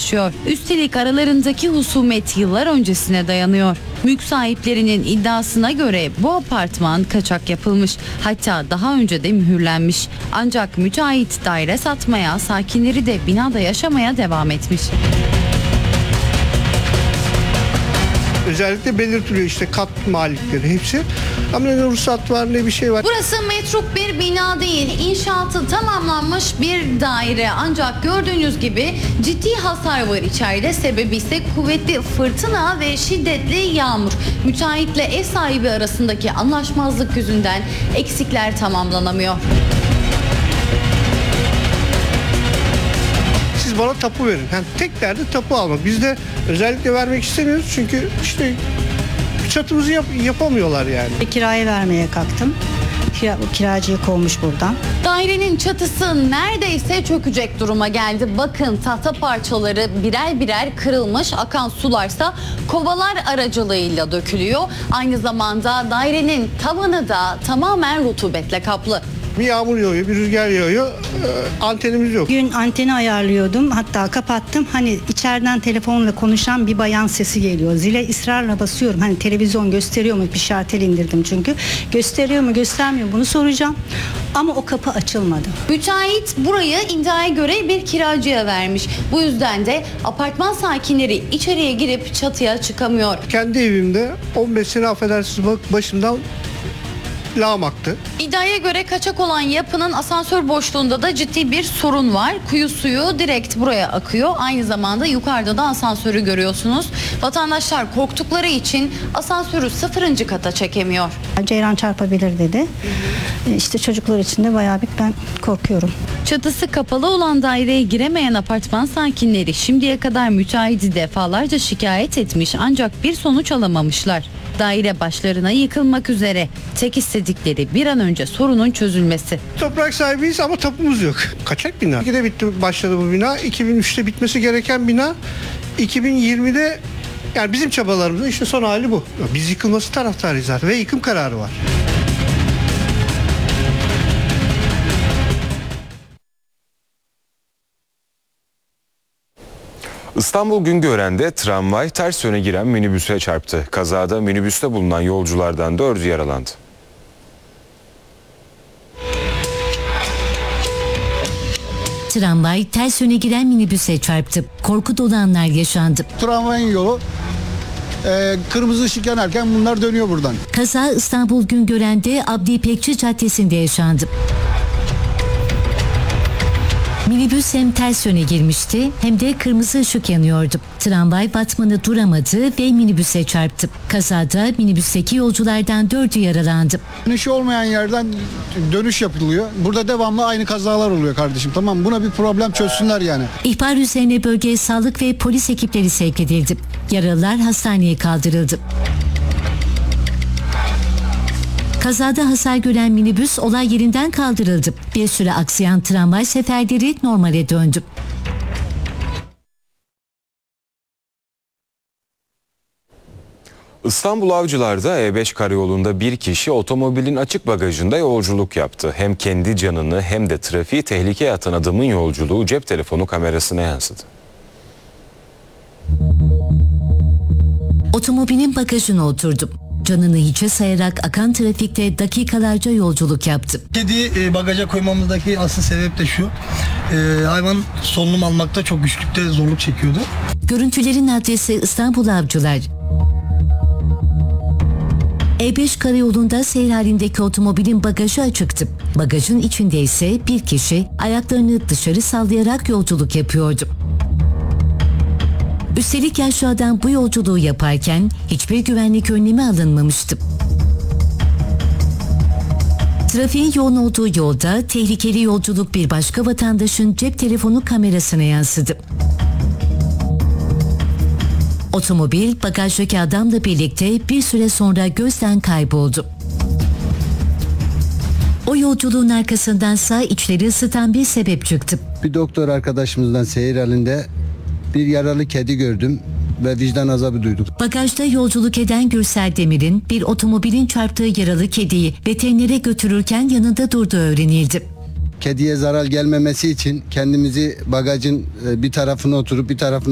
tartışıyor. Üstelik aralarındaki husumet yıllar öncesine dayanıyor. Mülk sahiplerinin iddiasına göre bu apartman kaçak yapılmış. Hatta daha önce de mühürlenmiş. Ancak müteahhit daire satmaya, sakinleri de binada yaşamaya devam etmiş. Özellikle belirtiliyor işte kat malikleri hepsi. Ama ne ruhsat var ne bir şey var. Burası metruk bir bina değil, inşaatı tamamlanmış bir daire. Ancak gördüğünüz gibi ciddi hasar var içeride. Sebebi ise kuvvetli fırtına ve şiddetli yağmur. Müteahhitle ev sahibi arasındaki anlaşmazlık yüzünden eksikler tamamlanamıyor. Siz bana tapu verin. Yani tek derdi tapu almak. Biz de özellikle vermek istemiyoruz çünkü işte çatımızı yapamıyorlar yani. Kiraya vermeye kalktım. Kiracıyı kovmuş buradan. Dairenin çatısı neredeyse çökecek duruma geldi. Bakın tahta parçaları birer birer kırılmış, akan sularsa kovalar aracılığıyla dökülüyor. Aynı zamanda dairenin tavanı da tamamen rutubetle kaplı. Bir yağmur yağıyor, bir rüzgar yağıyor, antenimiz yok. Bugün anteni ayarlıyordum, hatta kapattım. Hani içeriden telefonla konuşan bir bayan sesi geliyor. Zile ısrarla basıyorum. Hani televizyon gösteriyor mu? Bir şartel indirdim çünkü. Gösteriyor mu, göstermiyor mu? Bunu soracağım. Ama o kapı açılmadı. Müteahhit burayı iddiaya göre bir kiracıya vermiş. Bu yüzden de apartman sakinleri içeriye girip çatıya çıkamıyor. Kendi evimde 15 sene affedersiniz başımdan lağım aktı. İddiaya göre kaçak olan yapının asansör boşluğunda da ciddi bir sorun var. Kuyu suyu direkt buraya akıyor. Aynı zamanda yukarıda da asansörü görüyorsunuz. Vatandaşlar korktukları için asansörü 0. kata çekemiyor. Ceyran çarpabilir dedi. İşte çocuklar için de bayağı bir ben korkuyorum. Çatısı kapalı olan daireye giremeyen apartman sakinleri şimdiye kadar müteahhiti defalarca şikayet etmiş ancak bir sonuç alamamışlar. Daire başlarına yıkılmak üzere. Tek istedikleri bir an önce sorunun çözülmesi. Toprak sahibiyiz ama tapumuz yok. Kaçak bina. 2002'de başladı bu bina. 2003'te bitmesi gereken bina. 2020'de yani bizim çabalarımızın işte son hali bu. Biz yıkılması taraftarıyız zaten ve yıkım kararı var. İstanbul Güngören'de tramvay ters yöne giren minibüse çarptı. Kazada minibüste bulunan yolculardan 4'ü yaralandı. Tramvay ters yöne giren minibüse çarptı. Korku dolu anlar yaşandı. Tramvayın yolu kırmızı ışık yanarken bunlar dönüyor buradan. Kaza İstanbul Güngören'de Abdi İpekçi Caddesi'nde yaşandı. Minibüs hem ters yöne girmişti hem de kırmızı ışık yanıyordu. Tramvay batmanı duramadı ve minibüse çarptı. Kazada minibüsteki yolculardan 4'ü yaralandı. Dönüşü olmayan yerden dönüş yapılıyor. Burada devamlı aynı kazalar oluyor kardeşim. Tamam, buna bir problem çözsünler yani. İhbar üzerine bölgeye sağlık ve polis ekipleri sevk edildi. Yaralılar hastaneye kaldırıldı. Kazada hasar gören minibüs olay yerinden kaldırıldı. Bir süre aksayan tramvay seferleri normale döndü. İstanbul Avcılar'da E5 karayolunda bir kişi otomobilin açık bagajında yolculuk yaptı. Hem kendi canını hem de trafiği tehlikeye atan adamın yolculuğu cep telefonu kamerasına yansıdı. Otomobilin bagajına oturdu. Canını hiçe sayarak akan trafikte dakikalarca yolculuk yaptı. Kediyi bagaja koymamızdaki asıl sebep de şu. Hayvan solunum almakta çok güçlükte zorluk çekiyordu. Görüntülerin adresi İstanbul Avcılar. E5 karayolunda seyir halindeki otomobilin bagajı açıktı. Bagajın içinde ise bir kişi ayaklarını dışarı sallayarak yolculuk yapıyordu. Üstelik yaşlı adam bu yolculuğu yaparken hiçbir güvenlik önlemi alınmamıştı. Trafiğin yoğun olduğu yolda tehlikeli yolculuk bir başka vatandaşın cep telefonu kamerasına yansıdı. Otomobil bagajdaki adamla birlikte bir süre sonra gözden kayboldu. O yolculuğun arkasındansa içleri ısıtan bir sebep çıktı. Bir doktor arkadaşımızdan seyir halinde bir yaralı kedi gördüm ve vicdan azabı duyduk. Bagajda yolculuk eden Gürsel Demir'in bir otomobilin çarptığı yaralı kediyi veterinere götürürken yanında durduğu öğrenildi. Kediye zarar gelmemesi için kendimizi bagajın bir tarafına oturup bir tarafına